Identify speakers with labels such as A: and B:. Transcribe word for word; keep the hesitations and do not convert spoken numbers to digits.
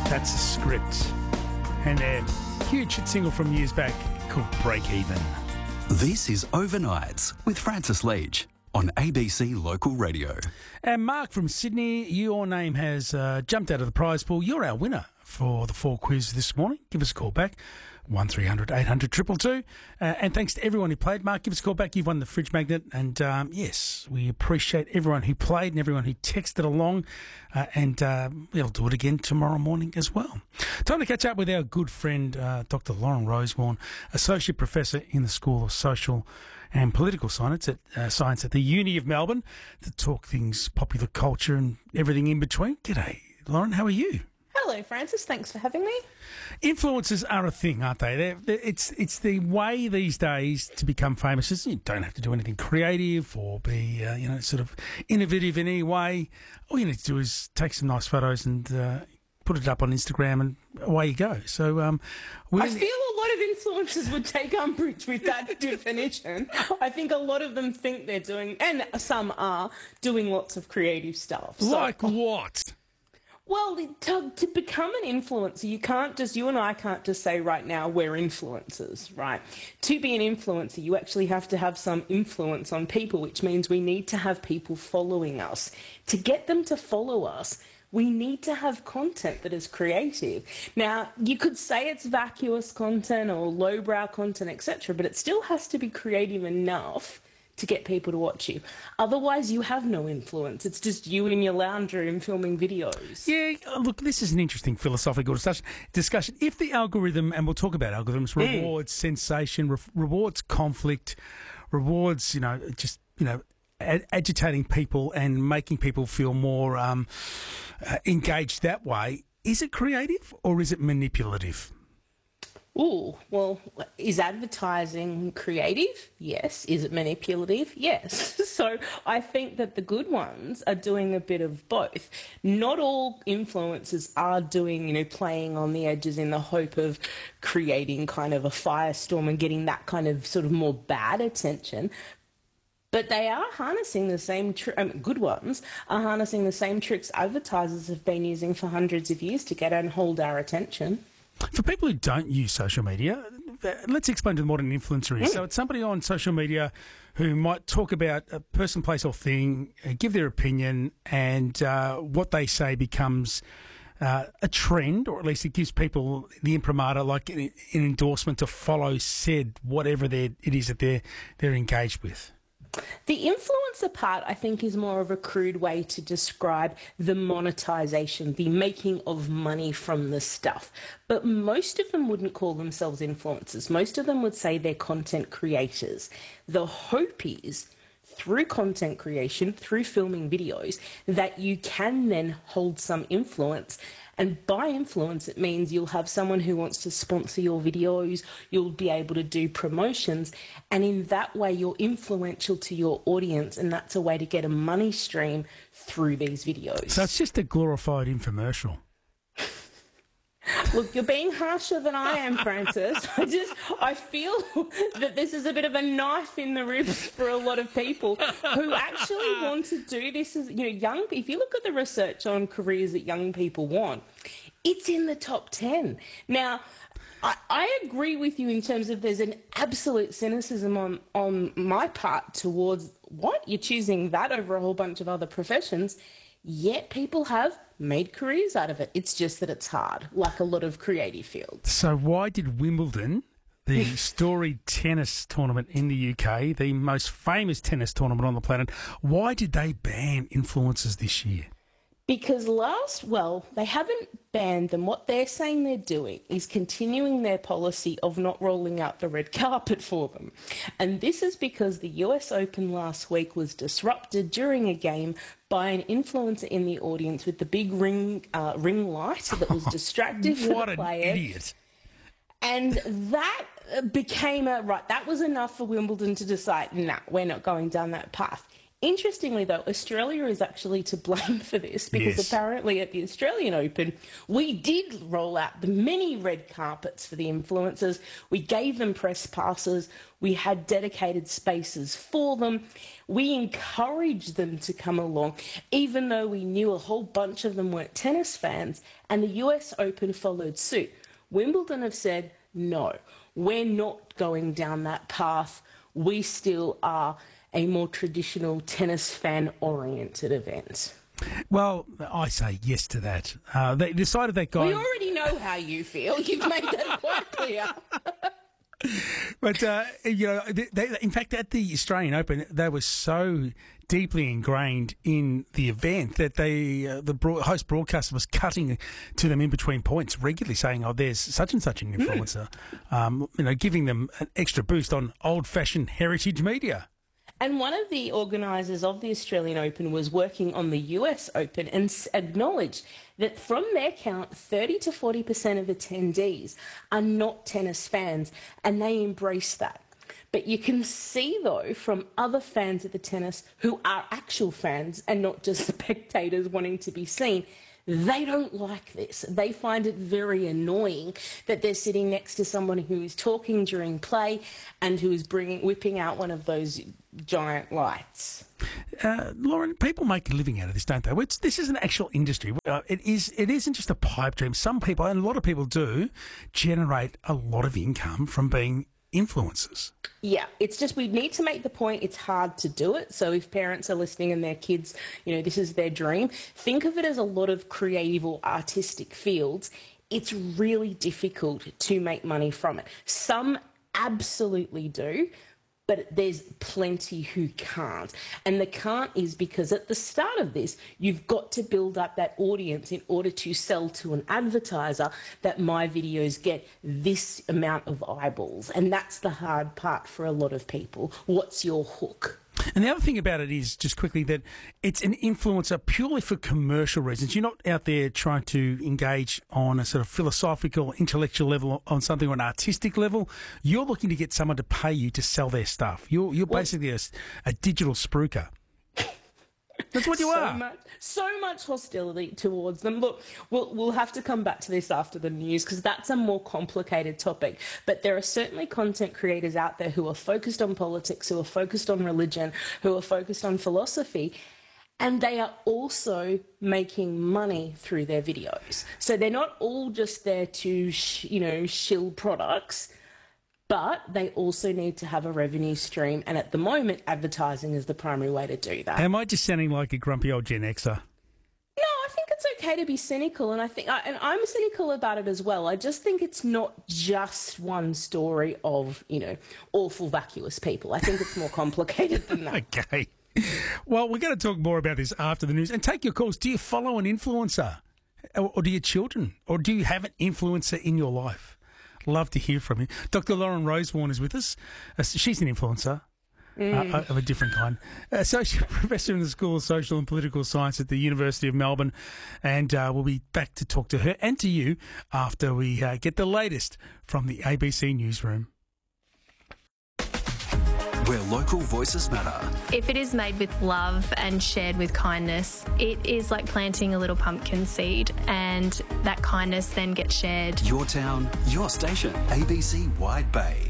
A: That's the Script. And a huge hit single from years back called Break Even.
B: This is Overnights with Francis Leach on A B C Local Radio.
A: And Mark from Sydney, your name has uh, jumped out of the prize pool. You're our winner for the fall quiz this morning. Give us a call back, one three hundred eight hundred two two two. Uh, and thanks to everyone who played. Mark, give us a call back. You've won the fridge magnet. And um, yes, we appreciate everyone who played and everyone who texted along. Uh, and uh, we'll do it again tomorrow morning as well. Time to catch up with our good friend, uh, Doctor Lauren Rosewarne, Associate Professor in the School of Social and Political Science at, uh, Science at the Uni of Melbourne, to talk things popular culture and everything in between. G'day, Lauren. How are you?
C: Hello, Francis. Thanks for having me.
A: Influencers are a thing, aren't they? They're, they're, it's it's the way these days to become famous. Is you don't have to do anything creative or be uh, you know sort of innovative in any way. All you need to do is take some nice photos and uh, put it up on Instagram, and away you go. So um,
C: I feel a lot of influencers would take umbrage with that definition. I think a lot of them think they're doing, and some are doing lots of creative stuff. So,
A: like what?
C: Well, to, to become an influencer, you can't just, you and I can't just say right now we're influencers, right? To be an influencer, you actually have to have some influence on people, which means we need to have people following us. To get them to follow us, we need to have content that is creative. Now, you could say it's vacuous content or lowbrow content, et cetera, but it still has to be creative enough to get people to watch you. Otherwise, you have no influence. It's just you in your lounge room filming videos.
A: Yeah, look, this is an interesting philosophical discussion. If the algorithm, and we'll talk about algorithms, rewards mm. sensation, re- rewards conflict, rewards, you know, just, you know, a- agitating people and making people feel more um, uh, engaged that way, is it creative or is it manipulative?
C: Ooh, well, is advertising creative? Yes. Is it manipulative? Yes. So I think that the good ones are doing a bit of both. Not all influencers are doing, you know, playing on the edges in the hope of creating kind of a firestorm and getting that kind of sort of more bad attention. But they are harnessing the same, tr- I mean, good ones are harnessing the same tricks advertisers have been using for hundreds of years to get and hold our attention.
A: For people who don't use social media, let's explain to them what an influencer is. Mm. So it's somebody on social media who might talk about a person, place or thing, uh, give their opinion, and uh, what they say becomes uh, a trend, or at least it gives people the imprimatur, like an, an endorsement to follow said whatever it is that they're, they're engaged with.
C: The influencer part, I think, is more of a crude way to describe the monetization, the making of money from the stuff. But most of them wouldn't call themselves influencers. Most of them would say they're content creators. The hope is, through content creation, through filming videos, that you can then hold some influence. And by influence, it means you'll have someone who wants to sponsor your videos, you'll be able to do promotions, and in that way you're influential to your audience, and that's a way to get a money stream through these videos.
A: So it's just a glorified infomercial.
C: Look, you're being harsher than I am, Francis. I just, I feel that this is a bit of a knife in the ribs for a lot of people who actually want to do this. As, you know, young. If you look at the research on careers that young people want, it's in the top ten. Now, I, I agree with you in terms of there's an absolute cynicism on, on my part towards what you're choosing that over a whole bunch of other professions. Yet people have made careers out of it. It's just that it's hard, like a lot of creative fields.
A: So why did Wimbledon, the storied tennis tournament in the U K, the most famous tennis tournament on the planet, why did they ban influencers this year?
C: Because last, well, they haven't banned them. What they're saying they're doing is continuing their policy of not rolling out the red carpet for them. And this is because the U S Open last week was disrupted during a game by an influencer in the audience with the big ring uh, ring light that was distracted for
A: what
C: the
A: an
C: player.
A: idiot.
C: And that became a, right, that was enough for Wimbledon to decide, nah, we're not going down that path. Interestingly, though, Australia is actually to blame for this because
A: Yes.
C: apparently at the Australian Open, we did roll out the many red carpets for the influencers. We gave them press passes. We had dedicated spaces for them. We encouraged them to come along, even though we knew a whole bunch of them weren't tennis fans, and the U S Open followed suit. Wimbledon have said, no, we're not going down that path. We still are a more traditional tennis fan-oriented event.
A: Well, I say yes to that. Uh, they decided that guy...
C: We already know how you feel. You've made that quite clear.
A: But, uh, you know, they, they, in fact, at the Australian Open, they were so deeply ingrained in the event that they, uh, the broad, host broadcaster was cutting to them in between points regularly, saying, oh, there's such and such an influencer, mm. um, you know, giving them an extra boost on old-fashioned heritage media.
C: And one of the organisers of the Australian Open was working on the U S Open and acknowledged that from their count, thirty to forty percent of attendees are not tennis fans, and they embrace that. But you can see, though, from other fans of the tennis who are actual fans and not just spectators wanting to be seen, they don't like this. They find it very annoying that they're sitting next to someone who is talking during play and who is bringing, whipping out one of those giant lights.
A: Uh, Lauren, people make a living out of this, don't they? It's, this is an actual industry. Uh, it is. It isn't just a pipe dream. Some people, and a lot of people do, generate a lot of income from being influencers.
C: Yeah, it's just we need to make the point it's hard to do it. So if parents are listening and their kids, you know, this is their dream, think of it as a lot of creative or artistic fields. It's really difficult to make money from it. Some absolutely do, but there's plenty who can't. And the can't is because at the start of this, you've got to build up that audience in order to sell to an advertiser that my videos get this amount of eyeballs. And that's the hard part for a lot of people. What's your hook?
A: And the other thing about it is, just quickly, that it's an influencer purely for commercial reasons. You're not out there trying to engage on a sort of philosophical, intellectual level, on something, or an artistic level. You're looking to get someone to pay you to sell their stuff. You're you're well, basically a, a digital spruiker. That's what you
C: so
A: are.
C: Much, so much hostility towards them. Look, we'll, we'll have to come back to this after the news because that's a more complicated topic. But there are certainly content creators out there who are focused on politics, who are focused on religion, who are focused on philosophy, and they are also making money through their videos. So they're not all just there to, sh- you know, shill products, but they also need to have a revenue stream. And at the moment, advertising is the primary way to do that.
A: Am I just sounding like a grumpy old Gen Xer?
C: No, I think it's okay to be cynical. And I think, and I'm cynical about it as well. I just think it's not just one story of, you know, awful vacuous people. I think it's more complicated than that.
A: Okay. Well, we're going to talk more about this after the news. And take your calls. Do you follow an influencer? Or, or do your children? Or do you have an influencer in your life? Love to hear from you. Doctor Lauren Rosewarne is with us. Uh, she's an influencer mm. uh, of a different kind. Associate Professor in the School of Social and Political Science at the University of Melbourne. And uh, we'll be back to talk to her and to you after we uh, get the latest from the A B C Newsroom.
B: Where local voices matter.
D: If it is made with love and shared with kindness, it is like planting a little pumpkin seed, and that kindness then gets shared.
B: Your town, your station, A B C Wide Bay.